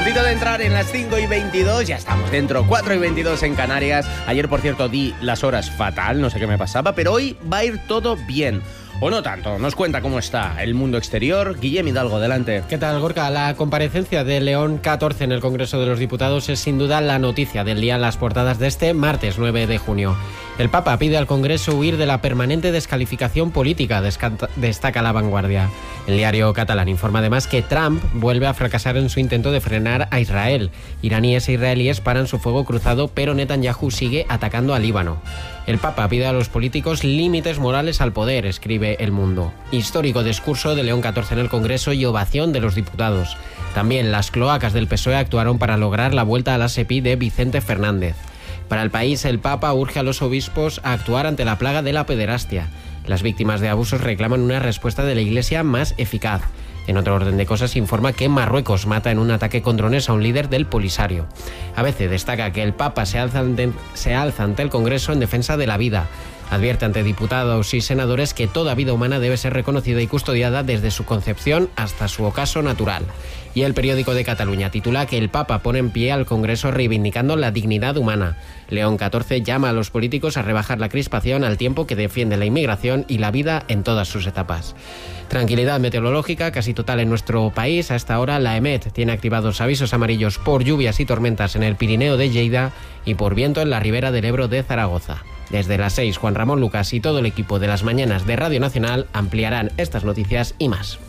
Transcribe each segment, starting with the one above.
Puntito de entrar en las 5:22, ya estamos dentro, 4:22 en Canarias. Ayer, por cierto, di las horas fatal, no sé qué me pasaba, pero hoy va a ir todo bien. O no tanto. Nos cuenta cómo está el mundo exterior. Guillem Hidalgo, adelante. ¿Qué tal, Gorka? La comparecencia de León XIV en el Congreso de los Diputados es sin duda la noticia del día en las portadas de este martes 9 de junio. El Papa pide al Congreso huir de la permanente descalificación política, destaca La Vanguardia. El diario catalán informa además que Trump vuelve a fracasar en su intento de frenar a Israel. Iraníes e israelíes paran su fuego cruzado, pero Netanyahu sigue atacando al Líbano. El Papa pide a los políticos límites morales al poder, escribe El Mundo. Histórico discurso de León XIV en el Congreso y ovación de los diputados. También las cloacas del PSOE actuaron para lograr la vuelta a la SEPI de Vicente Fernández. Para el país, el Papa urge a los obispos a actuar ante la plaga de la pederastia. Las víctimas de abusos reclaman una respuesta de la Iglesia más eficaz. En otro orden de cosas, informa que Marruecos mata en un ataque con drones a un líder del Polisario. ABC destaca que el Papa se alza ante el Congreso en defensa de la vida. Advierte ante diputados y senadores que toda vida humana debe ser reconocida y custodiada desde su concepción hasta su ocaso natural. Y el periódico de Cataluña titula que el Papa pone en pie al Congreso reivindicando la dignidad humana. León XIV llama a los políticos a rebajar la crispación al tiempo que defiende la inmigración y la vida en todas sus etapas. Tranquilidad meteorológica casi total en nuestro país. A esta hora la EMET tiene activados avisos amarillos por lluvias y tormentas en el Pirineo de Lleida y por viento en la ribera del Ebro de Zaragoza. Desde las 6, Juan Ramón Lucas y todo el equipo de las mañanas de Radio Nacional ampliarán estas noticias y más.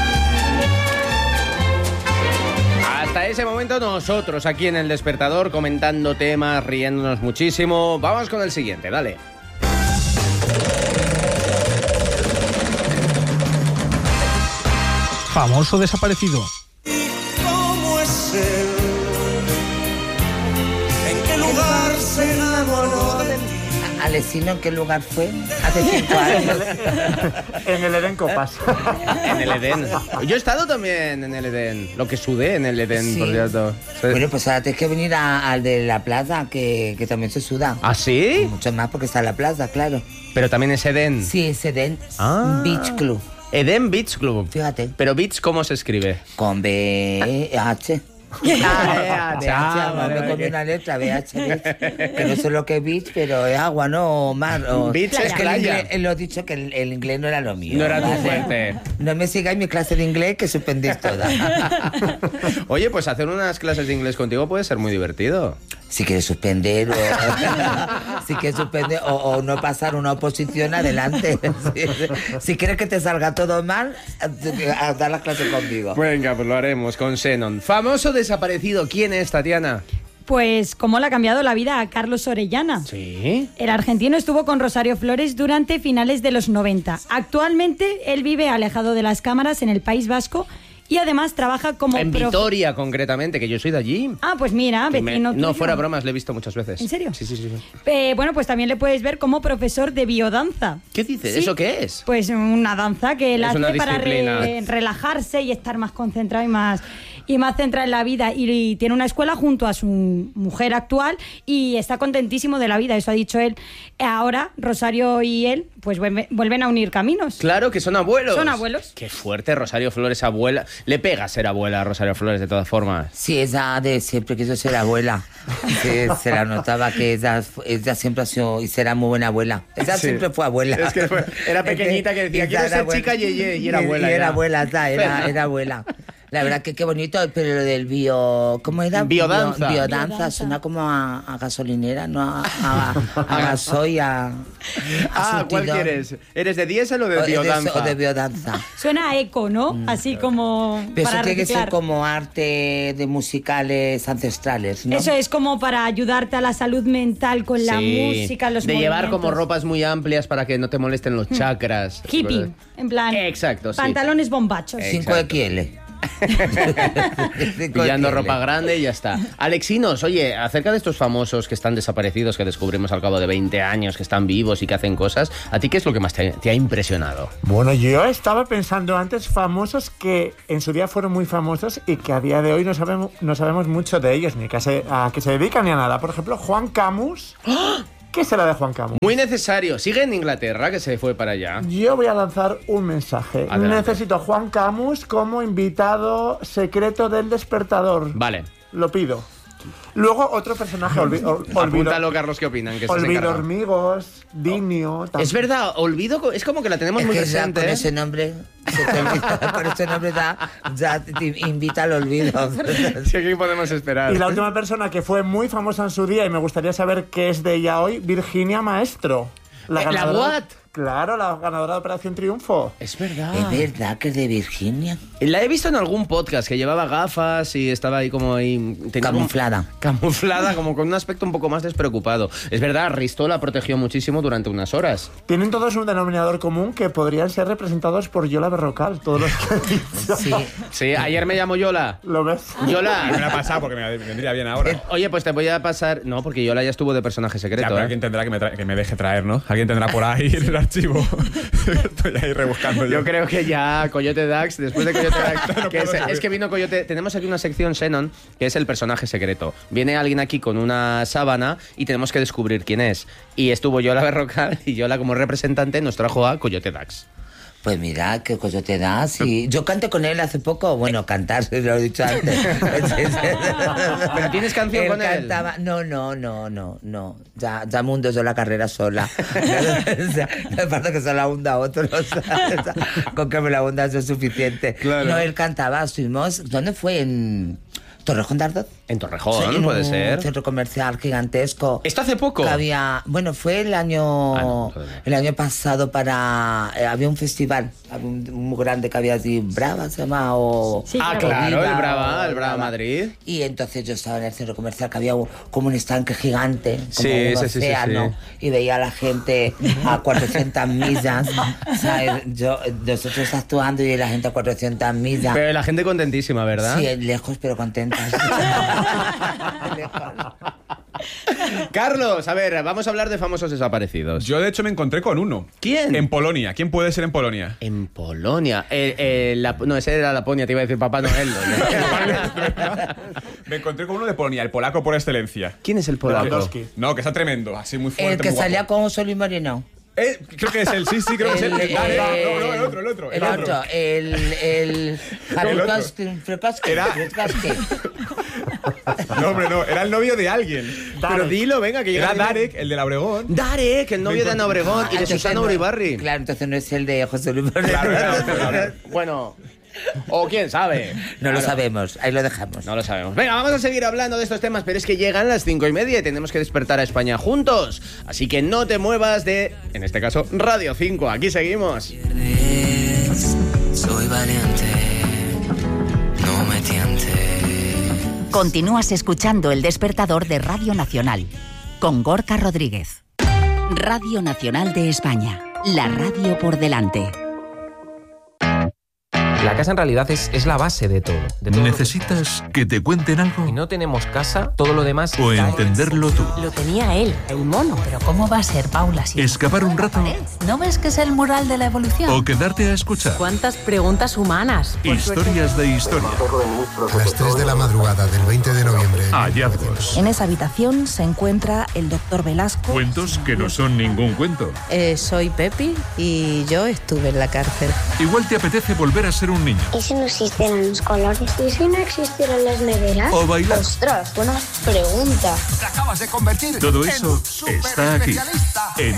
Hasta ese momento nosotros aquí en El Despertador comentando temas, riéndonos muchísimo. Vamos con el siguiente, dale. Famoso desaparecido. ¿Cómo es él? ¿En qué lugar se enamoró de mí? Alessino, ¿en qué lugar fue? Hace 5 años. En el Edén Copas. En el Edén. Yo he estado también en el Edén. Lo que sudé en el Edén, Sí. por cierto. Sí. Bueno, pues ahora tienes que venir al de la plaza, que también se suda. ¿Ah, sí? Mucho más porque está en la plaza, claro. Pero también es Edén. Sí, es Eden Beach Club. Edén Beach Club. Fíjate. Pero Beach, ¿cómo se escribe? Con BH. Me comí una letra, BH, que no sé lo que es beach, pero es agua, ¿no? O mar. O... Beach es que playa. lo he dicho que el inglés no era lo mío. No era tu ¿vale? fuerte. No me sigáis mi clase de inglés, que suspendéis toda. Oye, pues hacer unas clases de inglés contigo puede ser muy divertido. Si quieres suspender o no pasar una oposición, adelante. Si quieres que te salga todo mal, a dar las clases conmigo. Venga, pues lo haremos con Xenon. Famoso desaparecido. ¿Quién es, Tatiana? Pues cómo le ha cambiado la vida a Carlos Orellana. Sí. El argentino estuvo con Rosario Flores durante finales de los 90. Actualmente él vive alejado de las cámaras en el País Vasco y además trabaja como... En Vitoria, concretamente, que yo soy de allí. Ah, pues mira, vecino tuyo. No, fuera bromas, le he visto muchas veces. ¿En serio? Sí. Bueno, pues también le puedes ver como profesor de biodanza. ¿Qué dices? Sí. ¿Eso qué es? Pues una danza que él Es una hace para disciplina. relajarse y estar más concentrado y más centrado en la vida. Y tiene una escuela junto a su mujer actual y está contentísimo de la vida, eso ha dicho él. Ahora Rosario y él pues vuelven a unir caminos. Claro que son abuelos. Son abuelos. Qué fuerte, Rosario Flores, abuela. Le pega ser abuela a Rosario Flores, de todas formas. Sí, ella de siempre quiso ser abuela. Sí, se la notaba que ella siempre ha sido y será muy buena abuela. Ella Sí. siempre fue abuela. Es que era pequeñita que decía, quiero ser chica y era abuela. Y era ya. abuela, era abuela. La verdad que qué bonito, pero lo del ¿cómo era? Biodanza. Biodanza, suena como a gasolinera, no a gasoil, a ¿Cuál surtidor. quieres? ¿Eres de diésel o de O biodanza? de biodanza. Suena a eco, ¿no? Así como Pero para eso tiene que ser reciclar. como arte de musicales ancestrales, ¿no? Eso es como para ayudarte a la salud mental con la Sí. música, los de llevar como movimientos. ropas muy amplias para que no te molesten los chakras. Hippie, en plan. Exacto, sí. Pantalones bombachos. 5XL. Pillando ropa grande y ya está. Alexinos, oye, acerca de estos famosos que están desaparecidos, que descubrimos al cabo de 20 años, que están vivos y que hacen cosas, ¿a ti qué es lo que más te ha impresionado? Bueno, yo estaba pensando antes famosos que en su día fueron muy famosos y que a día de hoy no sabemos mucho de ellos, ni a qué se dedican ni a nada. Por ejemplo, Juan Camus. ¿Qué será de Juan Camus? Muy necesario. Sigue en Inglaterra, que se fue para allá. Yo voy a lanzar un mensaje. Adelante. Necesito a Juan Camus como invitado secreto del Despertador. Vale. Lo pido. Luego otro personaje, Olvido Apúntalo, Carlos, ¿qué opinan? Que se Olvido encarga. Hormigos, Dinio... Es verdad, Olvido, es como que la tenemos muy Es que ya presente. con ¿eh? ese nombre, con ese nombre ya te invita al olvido. Sí, aquí podemos esperar. Y la última persona que fue muy famosa en su día y me gustaría saber qué es de ella hoy, Virginia Maestro. ¿La What? Claro, la ganadora de Operación Triunfo. Es verdad. Es verdad que es de Virginia. La he visto en algún podcast que llevaba gafas y estaba ahí como ahí... tenía Camuflada. Camuflada, como con un aspecto un poco más despreocupado. Es verdad, Risto la protegió muchísimo durante unas horas. Tienen todos un denominador común que podrían ser representados por Yola Berrocal, todos los que he dicho. Sí. Sí, ayer me llamó Yola. ¿Lo ves? Me Yola. la ha pasado porque me vendría bien ahora. Oye, pues te voy a pasar... No, porque Yola ya estuvo de personaje Ya, secreto. pero ¿eh? alguien tendrá que me deje traer, ¿no? Alguien tendrá por ahí el archivo. Estoy ahí rebuscando Yo creo que ya Coyote Dax, después de Coyote Dax, que es que vino Coyote. Tenemos aquí una sección Xenon, que es el personaje secreto. Viene alguien aquí con una sábana y tenemos que descubrir quién es. Y estuvo Yola Berrocal y Yola como representante nos trajo a Coyote Dax. Pues mira, qué cosa te da. Sí. Yo canté con él hace poco. Bueno, cantar, se lo he dicho antes. ¿Pero tienes canción con él? Cantaba. No. Ya mundo yo la carrera sola. Me parece que se la hunda a otros. Con que me la hunda eso es suficiente. Claro. No, él cantaba, estuvimos... ¿Dónde fue? ¿En Torrejón de Ardoz? En Torrejón, En puede un ser. centro comercial gigantesco. ¿Esto hace poco? Que había, bueno, fue el año no, todavía. el año pasado para había un festival muy grande que había allí, Brava se llama o Sí, Ah, claro. claro, el Brava Madrid. y entonces yo estaba en el centro comercial que había como un estanque gigante, como Sí, un sí, océano, y veía a la gente a 400 millas, ¿sabes? Nosotros actuando y la gente a 400 millas. Pero la gente contentísima, ¿verdad? Sí, lejos pero contentas. Carlos, a ver, vamos a hablar de famosos desaparecidos. Yo, de hecho, me encontré con uno. ¿Quién? En Polonia. ¿Quién puede ser en Polonia? En Polonia. No, ese era Laponia, te iba a decir Papá Noel. Me encontré con uno de Polonia, el polaco por excelencia. ¿Quién es el polaco? Lewandowski. No, que está tremendo, así muy fuerte. El que muy guapo. salía con Sol y Moreno. Creo que es él, sí, creo que es él. El No, el otro. El Frukowski. Era- No, hombre, no, era el novio de alguien. Pero dilo, venga, que llega. Era Darek, el de la Obregón. Darek, el novio de Ana Obregón y de Entonces Susana no- Uribarri. Claro, entonces no es el de José Luis Moreno. Claro. Bueno, o quién sabe. No lo Claro. sabemos, ahí lo dejamos. No lo sabemos. Venga, vamos a seguir hablando de estos temas, pero es que llegan las 5:30 y tenemos que despertar a España juntos. Así que no te muevas de, en este caso, Radio 5. Aquí seguimos. Soy valiente, no me tiente. Continúas escuchando El Despertador de Radio Nacional con Gorka Rodríguez. Radio Nacional de España, la radio por delante. La casa en realidad es la base de todo. De todo. ¿Necesitas que te cuenten algo? Si no tenemos casa, todo lo demás... ¿O entenderlo tú? Lo tenía él, el mono. Pero ¿cómo va a ser, Paula? Si ¿Escapar un rato? ¿No ves que es el mural de la evolución? ¿O quedarte a escuchar? ¿Cuántas preguntas humanas? Historias de historia. A las 3 de la madrugada del 20 de noviembre. Hallazgos. En esa habitación se encuentra el doctor Velasco. Cuentos que no son ningún cuento. Soy Pepi y yo estuve en la cárcel. Igual te apetece volver a ser un niño. ¿Y si no existieran los colores? ¿Y si no existieran las neveras? O bailar. Ostras, buena pregunta. Todo eso está aquí, en